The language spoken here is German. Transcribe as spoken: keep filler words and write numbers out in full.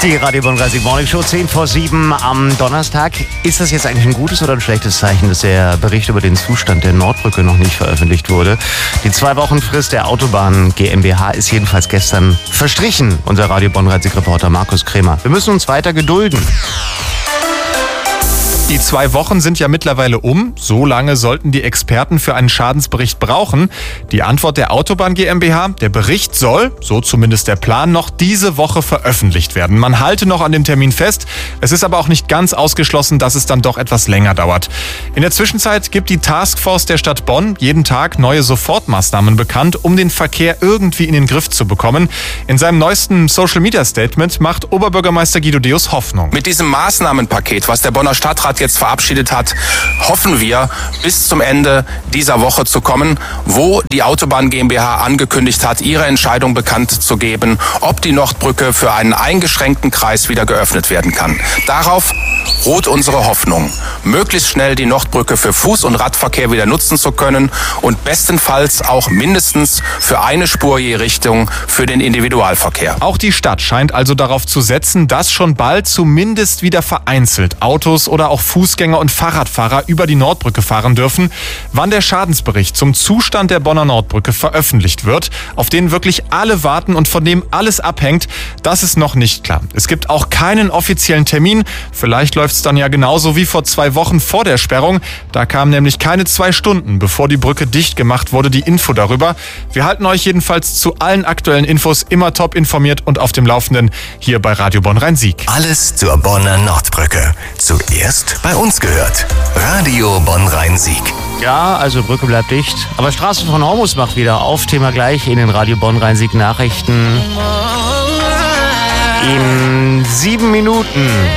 Die Radio Bonn-Rhein-Sieg Morning Show, zehn vor sieben am Donnerstag. Ist das jetzt eigentlich ein gutes oder ein schlechtes Zeichen, dass der Bericht über den Zustand der Nordbrücke noch nicht veröffentlicht wurde? Die zwei Wochen Frist der Autobahn GmbH ist jedenfalls gestern verstrichen. Unser Radio Bonn-Rhein-Sieg-Reporter Markus Krämer. Wir müssen uns weiter gedulden. Die zwei Wochen sind ja mittlerweile um. So lange sollten die Experten für einen Schadensbericht brauchen. Die Antwort der Autobahn GmbH: Der Bericht soll, so zumindest der Plan, noch diese Woche veröffentlicht werden. Man halte noch an dem Termin fest. Es ist aber auch nicht ganz ausgeschlossen, dass es dann doch etwas länger dauert. In der Zwischenzeit gibt die Taskforce der Stadt Bonn jeden Tag neue Sofortmaßnahmen bekannt, um den Verkehr irgendwie in den Griff zu bekommen. In seinem neuesten Social-Media-Statement macht Oberbürgermeister Guido Deus Hoffnung. Mit diesem Maßnahmenpaket, was der Bonner Stadtrat jetzt verabschiedet hat, hoffen wir, bis zum Ende dieser Woche zu kommen, wo die Autobahn GmbH angekündigt hat, ihre Entscheidung bekannt zu geben, ob die Nordbrücke für einen eingeschränkten Kreis wieder geöffnet werden kann. Darauf ruht unsere Hoffnung, möglichst schnell die Nordbrücke für Fuß- und Radverkehr wieder nutzen zu können und bestenfalls auch mindestens für eine Spur je Richtung für den Individualverkehr. Auch die Stadt scheint also darauf zu setzen, dass schon bald zumindest wieder vereinzelt Autos oder auch Fußgänger und Fahrradfahrer über die Nordbrücke fahren dürfen. Wann der Schadensbericht zum Zustand der Bonner Nordbrücke veröffentlicht wird, auf den wirklich alle warten und von dem alles abhängt, das ist noch nicht klar. Es gibt auch keinen offiziellen Termin. Vielleicht läuft es dann ja genauso wie vor zwei Wochen vor der Sperrung. Da kam nämlich keine zwei Stunden, bevor die Brücke dicht gemacht wurde, die Info darüber. Wir halten euch jedenfalls zu allen aktuellen Infos immer top informiert und auf dem Laufenden hier bei Radio Bonn-Rhein-Sieg. Alles zur Bonner Nordbrücke. Zuerst bei uns gehört. Radio Bonn-Rhein-Sieg. Ja, also Brücke bleibt dicht. Aber Straße von Hormus macht wieder auf. Thema gleich in den Radio Bonn-Rhein-Sieg Nachrichten. In sieben Minuten.